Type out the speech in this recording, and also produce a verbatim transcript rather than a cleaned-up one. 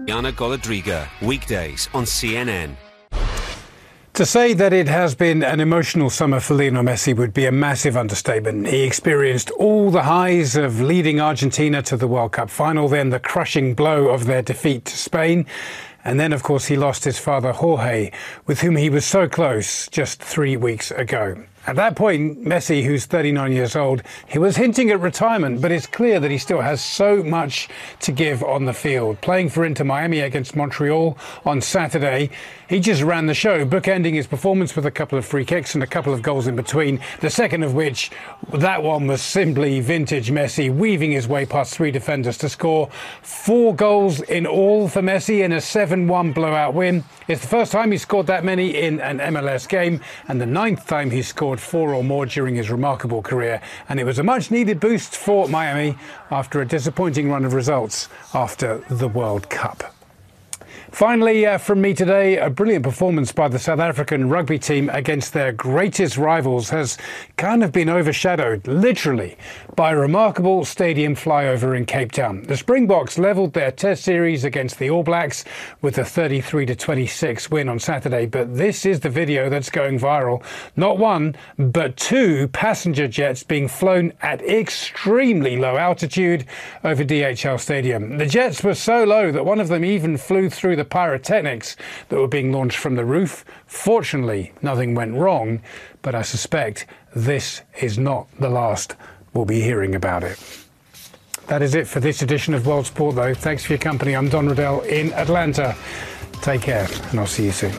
Ana Golodriga, weekdays on C N N. To say that it has been an emotional summer for Lionel Messi would be a massive understatement. He experienced all the highs of leading Argentina to the World Cup final, then the crushing blow of their defeat to Spain. And then, of course, he lost his father, Jorge, with whom he was so close just three weeks ago. At that point, Messi, who's thirty-nine years old, he was hinting at retirement, but it's clear that he still has so much to give on the field. Playing for Inter Miami against Montreal on Saturday, he just ran the show, bookending his performance with a couple of free kicks and a couple of goals in between, the second of which, that one was simply vintage Messi, weaving his way past three defenders to score four goals in all for Messi in a seven one blowout win. It's the first time he's scored that many in an M L S game, and the ninth time he's scored four or more during his remarkable career. And it was a much-needed boost for Miami after a disappointing run of results after the World Cup. Finally, uh, from me today, a brilliant performance by the South African rugby team against their greatest rivals has kind of been overshadowed, literally, by a remarkable stadium flyover in Cape Town. The Springboks levelled their Test series against the All Blacks with a thirty-three to twenty-six win on Saturday, but this is the video that's going viral. Not one, but two passenger jets being flown at extremely low altitude over D H L Stadium. The jets were so low that one of them even flew through the pyrotechnics that were being launched from the roof. Fortunately, nothing went wrong, but I suspect this is not the last we'll be hearing about it. That is it for this edition of World Sport, though. Thanks for your company. I'm Don Riddell in Atlanta. Take care, and I'll see you soon.